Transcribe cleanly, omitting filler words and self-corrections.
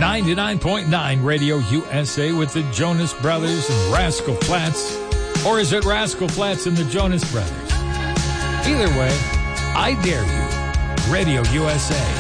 99.9 Radio USA with the Jonas Brothers and Rascal Flatts. Or is it Rascal Flatts and the Jonas Brothers? Either way, I dare you. Radio USA.